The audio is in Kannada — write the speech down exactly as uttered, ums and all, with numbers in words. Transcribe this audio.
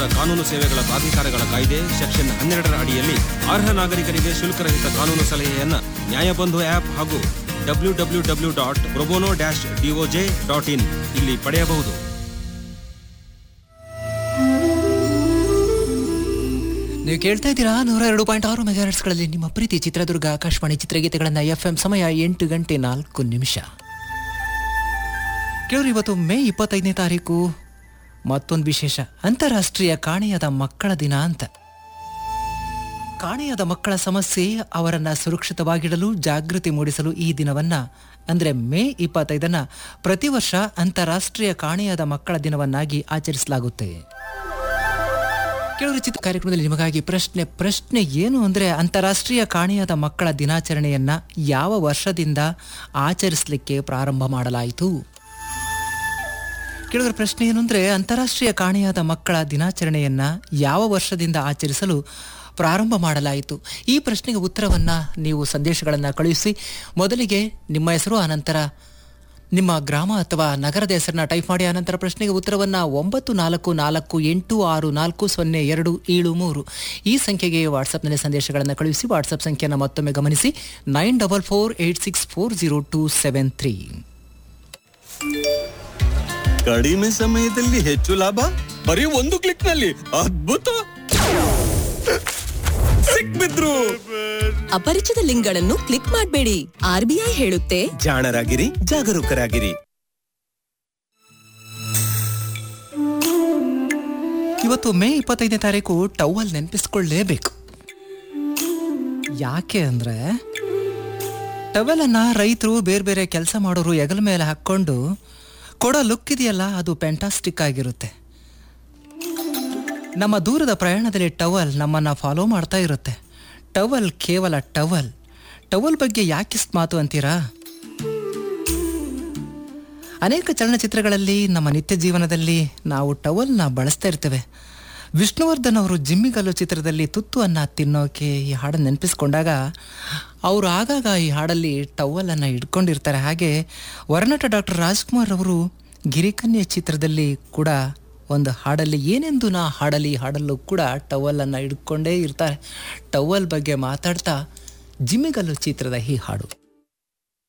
ಕಾನೂನು ಸೇವೆಗಳ ಪ್ರಾಧಿಕಾರಗಳ ಕಾಯ್ದೆ ಸೆಕ್ಷನ್ ಹನ್ನೆರಡರ ಅಡಿಯಲ್ಲಿ ಅರ್ಹ ನಾಗರಿಕರಿಗೆ ಶುಲ್ಕರಹಿತ ಕಾನೂನು ಸಲಹೆಯನ್ನ ನ್ಯಾಯಬಂಧು ಆಪ್ ಹಾಗೂ W W W dot pro bono dash DOJ dot in ಇಲ್ಲಿ ಪಡೆಯಬಹುದು. ನೀವು ಕೇಳ್ತಾ ಇದ್ದೀರಾ ನೂರ ಎರಡು ಪಾಯಿಂಟ್ ಆರು ಮೆಗಾಹರ್ಟ್ಸ್ಗಳಲ್ಲಿ ನಿಮ್ಮ ಪ್ರೀತಿ ಚಿತ್ರದುರ್ಗ ಆಕಾಶವಾಣಿ ಚಿತ್ರಗೀತೆಗಳನ್ನು ಎಫ್ ಎಂ. ಸಮಯ ಎಂಟು ಗಂಟೆ ನಾಲ್ಕು ನಿಮಿಷ. ಕೇಳಿದ್ರು ಇವತ್ತು ಮೇ ಇಪ್ಪತ್ತೈದನೇ ತಾರೀಕು ಮತ್ತೊಂದು ವಿಶೇಷ, ಅಂತಾರಾಷ್ಟ್ರೀಯ ಕಾಣೆಯಾದ ಮಕ್ಕಳ ದಿನ ಅಂತ. ಕಾಣೆಯಾದ ಮಕ್ಕಳ ಸಮಸ್ಯೆ, ಅವರನ್ನು ಸುರಕ್ಷಿತವಾಗಿಡಲು ಜಾಗೃತಿ ಮೂಡಿಸಲು ಈ ದಿನವನ್ನ ಅಂದರೆ ಮೇ ಇಪ್ಪತ್ತೈದನ್ನ ಪ್ರತಿ ವರ್ಷ ಅಂತಾರಾಷ್ಟ್ರೀಯ ಕಾಣೆಯಾದ ಮಕ್ಕಳ ದಿನವನ್ನಾಗಿ ಆಚರಿಸಲಾಗುತ್ತೆ. ಕೆಲವರು ಚಿತ್ರ ಕಾರ್ಯಕ್ರಮದಲ್ಲಿ ನಿಮಗಾಗಿ ಪ್ರಶ್ನೆ ಪ್ರಶ್ನೆ ಏನು ಅಂದರೆ, ಅಂತಾರಾಷ್ಟ್ರೀಯ ಕಾಣೆಯಾದ ಮಕ್ಕಳ ದಿನಾಚರಣೆಯನ್ನ ಯಾವ ವರ್ಷದಿಂದ ಆಚರಿಸಲಿಕ್ಕೆ ಪ್ರಾರಂಭ ಮಾಡಲಾಯಿತು? ಕೆಲವರ ಪ್ರಶ್ನೆ ಏನು ಅಂದರೆ, ಅಂತಾರಾಷ್ಟ್ರೀಯ ಕಾಣೆಯಾದ ಮಕ್ಕಳ ದಿನಾಚರಣೆಯನ್ನ ಯಾವ ವರ್ಷದಿಂದ ಆಚರಿಸಲು ಪ್ರಾರಂಭ ಮಾಡಲಾಯಿತು? ಈ ಪ್ರಶ್ನೆಗೆ ಉತ್ತರವನ್ನು ನೀವು ಸಂದೇಶಗಳನ್ನು ಕಳುಹಿಸಿ. ಮೊದಲಿಗೆ ನಿಮ್ಮ ಹೆಸರು, ಆನಂತರ ನಿಮ್ಮ ಗ್ರಾಮ ಅಥವಾ ನಗರದ ಹೆಸರನ್ನ ಟೈಪ್ ಮಾಡಿ. ಆನಂತರ ಪ್ರಶ್ನೆಗೆ ಉತ್ತರವನ್ನು ಒಂಬತ್ತು ನಾಲ್ಕು ನಾಲ್ಕು ಎಂಟು ಆರು ನಾಲ್ಕು ಸೊನ್ನೆ ಎರಡು ಏಳು ಮೂರು ಈ ಸಂಖ್ಯೆಗೆ ವಾಟ್ಸಪ್ನಲ್ಲಿ ಸಂದೇಶಗಳನ್ನು ಕಳುಹಿಸಿ. ವಾಟ್ಸಪ್ ಸಂಖ್ಯೆಯನ್ನು ಮತ್ತೊಮ್ಮೆ ಗಮನಿಸಿ, nine double four eight six four zero two seven three. ಕಡಿಮೆ ಸಮಯದಲ್ಲಿ ಹೆಚ್ಚು ಲಾಭ, ಬರೀ ಒಂದು ಕ್ಲಿಕ್ ನಲ್ಲಿ ಅದ್ಭುತ ಸಿಕ್ಬಿದ್ರು. ಅಪರಿಚಿತ ಲಿಂಕ್ಗಳನ್ನು ಕ್ಲಿಕ್ ಮಾಡಬೇಡಿ. ಆರ್ ಬಿ ಐ ಹೇಳುತ್ತೆ, ಜಾಣರಾಗಿರಿ, ಜಾಗರೂಕರಾಗಿರಿ. ಇವತ್ತು ಮೇ ಇಪ್ಪತ್ತೈದನೇ ತಾರೀಕು ಟವಲ್ ನೆನಪಿಸ್ಕೊಳ್ಳೇಬೇಕು. ಯಾಕೆ ಅಂದ್ರೆ, ಟವಲ್ ಅನ್ನ ರೈತರು ಬೇರೆ ಬೇರೆ ಕೆಲಸ ಮಾಡೋರು ಹೆಗಲ ಮೇಲೆ ಹಾಕೊಂಡು ಕೊಡೋ ಲುಕ್ ಇದೆಯಲ್ಲ, ಅದು ಫ್ಯಾಂಟಾಸ್ಟಿಕ್ ಆಗಿರುತ್ತೆ. ನಮ್ಮ ದೂರದ ಪ್ರಯಾಣದಲ್ಲಿ ಟವಲ್ ನಮ್ಮನ್ನು ಫಾಲೋ ಮಾಡ್ತಾ ಇರುತ್ತೆ. ಟವಲ್ ಕೇವಲ ಟವಲ್. ಟವಲ್ ಬಗ್ಗೆ ಯಾಕಿಷ್ಟು ಮಾತು ಅಂತೀರಾ? ಅನೇಕ ಚಲನಚಿತ್ರಗಳಲ್ಲಿ, ನಮ್ಮ ನಿತ್ಯ ಜೀವನದಲ್ಲಿ ನಾವು ಟವಲ್ನ ಬಳಸ್ತಾ ಇರ್ತೇವೆ. ವಿಷ್ಣುವರ್ಧನ್ ಅವರು ಜಿಮ್ಮಿಗಲ್ಲು ಚಿತ್ರದಲ್ಲಿ ತುತ್ತು ಅನ್ನ ತಿನ್ನೋಕೆ ಈ ಹಾಡನ್ನು ನೆನಪಿಸ್ಕೊಂಡಾಗ ಅವರು ಆಗಾಗ ಈ ಹಾಡಲ್ಲಿ ಟವಲನ್ನು ಇಟ್ಕೊಂಡಿರ್ತಾರೆ. ಹಾಗೆ ವರನಟ ಡಾಕ್ಟರ್ ರಾಜ್ಕುಮಾರ್ ಅವರು ಗಿರಿಕನ್ಯೆ ಚಿತ್ರದಲ್ಲಿ ಕೂಡ ಒಂದು ಹಾಡಲ್ಲಿ ಏನೆಂದು ನಾ ಹಾಡಲಿ ಹಾಡಲ್ಲೂ ಕೂಡ ಟವಲನ್ನು ಹಿಡ್ಕೊಂಡೇ ಇರ್ತಾರೆ. ಟವಲ್ ಬಗ್ಗೆ ಮಾತಾಡ್ತಾ ಜಿಮ್ಮಿಗಲ್ಲು ಚಿತ್ರದ ಈ ಹಾಡು.